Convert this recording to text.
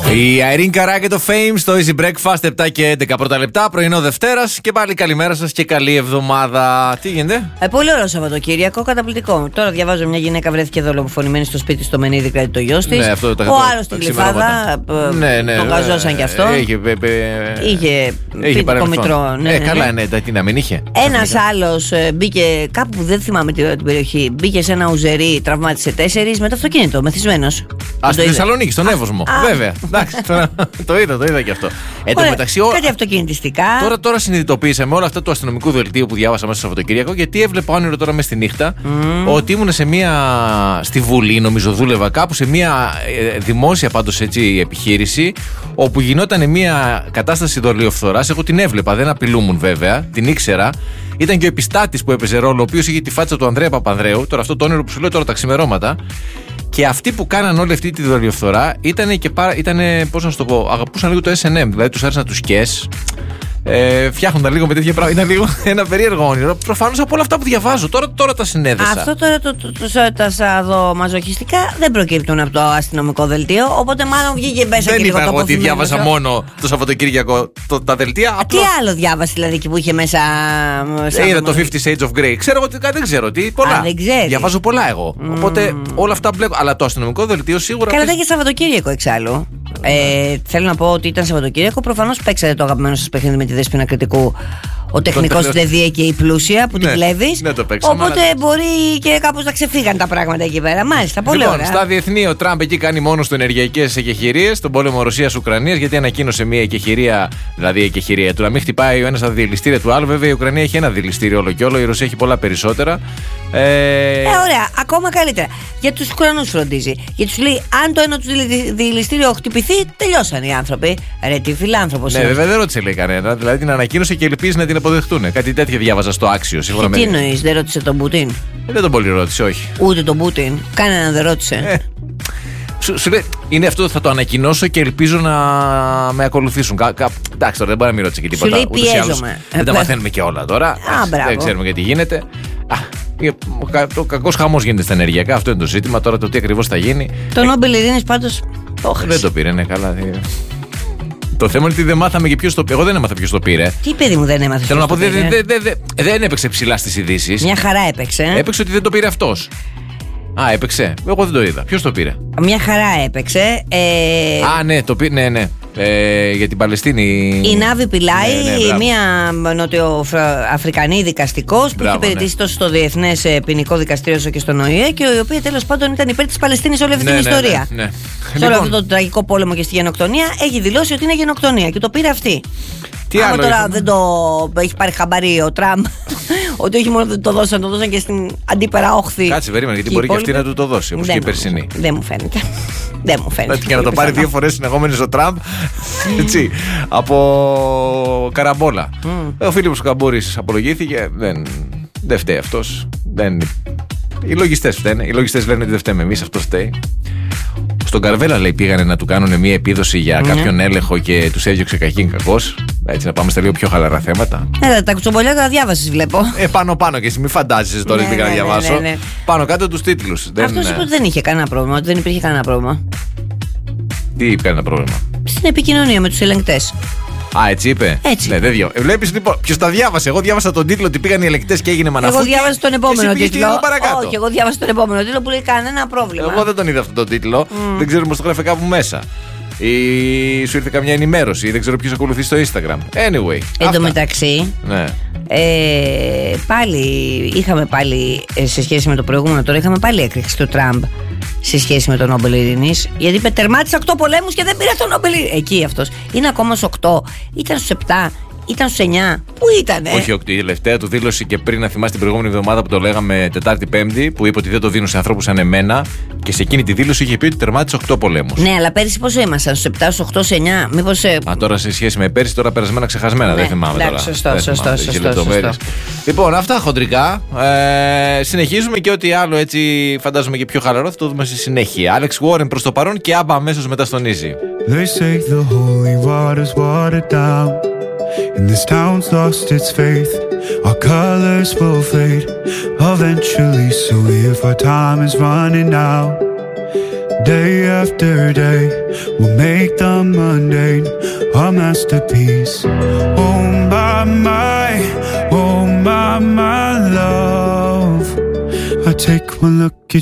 Η Irene Cara και το Fame στο Easy Breakfast 7 και 11 πρώτα λεπτά, πρωινό Δευτέρας. Και πάλι καλημέρα σας και καλή εβδομάδα. Τι γίνεται? Πολύ ωραίο Σαββατοκύριακο, καταπληκτικό. Τώρα διαβάζω μια γυναίκα βρέθηκε δολοφονημένη στο σπίτι στο Μενίδη, δηλαδή το γιος της. Ναι, ο άλλος στην Γλυφάδα. Τον γαζώσαν κι αυτό. Είχε πίτικο μητρό. Καλά, ναι, τι να μην είχε. Ένας άλλος μπήκε κάπου που δεν θυμάμαι την περιοχή. Μπήκε σε ένα ουζερί, τραυμάτισε 4 με το αυτοκίνητο, μεθυσμένος. Στη Θεσσαλονίκη, στον Εύωσμο. Βέβαια. Εντάξει, το είδα και αυτό. Εν τω μεταξύ, κάτι αυτοκινητιστικά. Τώρα συνειδητοποίησα με όλα αυτά του αστυνομικού δελτίου που διάβασα μέσα στο Σαββατοκύριακο, γιατί έβλεπα όνειρο τώρα μες στη νύχτα ότι ήμουν στη Βουλή, νομίζω δούλευα κάπου, σε μια δημόσια πάντως έτσι επιχείρηση, όπου γινόταν μια κατάσταση δολιοφθοράς. Εγώ την έβλεπα, δεν απειλούμουν βέβαια, την ήξερα. Ήταν και ο επιστάτης που έπαιζε ρόλο, ο οποίος είχε τη φάτσα του Ανδρέα Παπανδρέου. Τώρα αυτό το όνειρο που σου λέω τώρα τα ξημερώματα. Και αυτοί που κάναν όλη αυτή τη δολιοφθορά ήτανε, πώς να σου το πω, αγαπούσαν λίγο το S&M, δηλαδή τους άρεσαν να τους σκες. Φτιάχνονταν λίγο με τέτοια πράγματα. Ήταν λίγο ένα περίεργο όνειρο. Προφανώς από όλα αυτά που διαβάζω. Τώρα τα συνέδεσα. Αυτό τώρα τα σαδομαζοχιστικά δεν προκύπτουν από το αστυνομικό δελτίο. Οπότε μάλλον βγήκε μέσα και λίγο το. Δεν είπα ότι διάβασα μόνο το Σαββατοκύριακο τα δελτία. Τι άλλο διάβασε δηλαδή που είχε μέσα. Είδα το 50 Shades of Grey. Ξέρω ότι δεν ξέρω τι. Πολλά. Διαβάζω πολλά εγώ. Οπότε όλα αυτά μπλέκω. Αλλά το αστυνομικό δελτίο σίγουρα. Καλά, ήταν και Σαββατοκύριακο εξάλλου. Θέλω να πω ότι ήταν Σαββατοκύριακο. Προφανώς παίξατε το αγαπημένο σας παιχνίδι με τη Δέσποινα Κρητικού. Ο τεχνικός της ΔΕΔΙΕ και η πλούσια που την κλέβεις. Οπότε μπορεί και κάπως να ξεφύγαν τα πράγματα εκεί πέρα. Μάλιστα, πολύ ωραία. Στα διεθνή, ο Τραμπ εκεί κάνει μόνο του ενεργειακές εκεχηρίες στον πόλεμο Ρωσίας-Ουκρανίας, γιατί ανακοίνωσε μια εκεχηρία, δηλαδή η εκεχηρία του να μην χτυπάει ο ένας τα δηληστήρια του άλλου. Βέβαια η Ουκρανία έχει ένα δηληστήριο όλο και όλο, η Ρωσία έχει πολλά περισσότερα. Ωραία, ακόμα καλύτερα. Για τους Ουκρανούς φροντίζει. Γιατί τους λέει, αν το ένα του δηληστήριο χτυπηθεί, τελειώσαν οι άνθρωποι. Ρε, τι φιλάνθρωπος. Ναι, βέβαια δεν ρώτησε λέει κανένα. Δηλαδή την ανακοίνωσε και ελπίζει να την αποδεχτούν. Κάτι τέτοιο διάβαζα στο Άξιο. Τι εννοείς, δεν ρώτησε τον Πούτιν? Δεν τον πολύ ρώτησε, όχι. Ούτε τον Πούτιν. Κανέναν δεν ρώτησε. Σου λέει, είναι αυτό, θα το ανακοινώσω και ελπίζω να με ακολουθήσουν. Εντάξει, τώρα δεν μπορεί να μην ρώτησε και τίποτα. Σου λέει πιέζομαι. Δεν τα μαθαίνουμε και όλα τώρα. Δεν ξέρουμε και τι γίνεται. Ο κακός χαμός γίνεται στα ενεργειακά, αυτό είναι το ζήτημα. Τώρα το τι ακριβώς θα γίνει. Το Νόμπελ Ειρήνης πάντως δεν το πήρε, ναι, καλά. Το θέμα είναι ότι δεν μάθαμε και ποιος το πήρε. Εγώ δεν έμαθα ποιος το πήρε. Τι παιδί μου δεν έμαθε? Θέλω να πω, δεν έπαιξε ψηλά στις ειδήσεις. Μια χαρά έπαιξε. Έπαιξε ότι δεν το πήρε αυτός. Έπαιξε. Εγώ δεν το είδα. Ποιος το πήρε? Μια χαρά έπαιξε. Ναι, το πήρε. Ναι. Για την Παλαιστίνη. Η Νάβη Πιλάη, μια νοτιοαφρικανή δικαστικός που έχει υπηρετήσει τόσο στο Διεθνές Ποινικό Δικαστήριο όσο και στον ΟΗΕ και η οποία τέλος πάντων ήταν υπέρ της Παλαιστίνης όλη αυτή την ιστορία. Ναι. Σε όλο αυτό το τραγικό πόλεμο και στη γενοκτονία έχει δηλώσει ότι είναι γενοκτονία και το πήρε αυτή. Άμα τώρα δεν το έχει πάρει χαμπάρι ο Τραμπ ότι όχι μόνο δεν το δώσαν, το δώσαν και στην αντίπερα όχθη. Κάτσε, περίμενε, γιατί μπορεί και αυτή να του το δώσει, όπως και η περσινή. Δεν μου φαίνεται. Δεν μου φαίνεται. Και να το πάρει 2 φορές συνεχόμενες ο Τραμπ. Έτσι. Από καραμπόλα. Ο Φίλιππος Καμπούρης απολογήθηκε. Δεν φταίει αυτός. Οι λογιστές φταίνε. Οι λογιστές λένε ότι δεν φταίμε εμείς, αυτός φταίει. Στον Καρβέλα λέει πήγανε να του κάνουν μια επίδοση για κάποιον έλεγχο και τους έδιωξε κακήν κακός. Έτσι να πάμε στα λίγο πιο χαλαρά θέματα. Τα κουτσομπολιά τα διάβασες βλέπω. Πάνω και εσύ μην φαντάζεσαι τώρα τι πήγα να διαβάσω. Πάνω κάτω τους τίτλους. Αυτός είπε ότι δεν είχε κανένα πρόβλημα, ότι δεν υπήρχε κανένα πρόβλημα. Τι είπε κανένα πρόβλημα? Στην επικοινωνία με τους ελεγκτές. Έτσι είπε. Έτσι. Ναι, βλέπεις λοιπόν. Ποιος τα διάβασε? Εγώ διάβασα τον τίτλο ότι πήγαν οι ελεγκτές και έγινε μαναφούκι. Εγώ διάβασα τον επόμενο τίτλο. Όχι, εγώ διάβασα τον επόμενο τίτλο που λέει κανένα πρόβλημα. Εγώ δεν τον είδα αυτόν τον τίτλο. Δεν ξέρω πως το γράφει κάπου μέσα. Ή σου ήρθε καμιά ενημέρωση ή δεν ξέρω ποιος ακολουθεί στο Instagram. Anyway. Εν τω μεταξύ. Ναι. Πάλι είχαμε σε σχέση με το προηγούμενο, τώρα είχαμε πάλι έκρηξη του Τραμπ σε σχέση με τον Νόμπελ Ειρήνης. Γιατί είπε τερμάτισε 8 πολέμους και δεν πήρε τον Νόμπελ Ειρήνης. Εκεί αυτός. Είναι ακόμα στους 8, ήταν στους 7, ήταν στους 9. Πού ήτανε? Όχι, η τελευταία του δήλωση και πριν, να θυμάσαι την προηγούμενη εβδομάδα που το λέγαμε Τετάρτη-Πέμπτη, που είπε ότι δεν το δίνουν σε ανθρώπους σαν εμένα. Και σε εκείνη τη δήλωση είχε πει ότι τερμάτισε 8 πολέμους. Ναι, αλλά πέρυσι πόσο ήμασταν? Στους 7, στους 8, στους 9. Μήπως. Τώρα σε σχέση με πέρυσι, τώρα περασμένα ξεχασμένα. Ναι, δεν θυμάμαι τώρα. Σωστό. Λοιπόν, αυτά χοντρικά. Συνεχίζουμε και ό,τι άλλο έτσι φαντάζομαι και πιο χαλαρό θα το δούμε στη συνέχεια. Alex Warren προς το παρόν και Άμπα αμέσως μετά στον Easy. They say the holy water's watered down, and this town's lost its faith. Our colors will fade eventually, so if our time is running out, Day after day, we'll make the mundane a masterpiece. Oh my love, I take one look at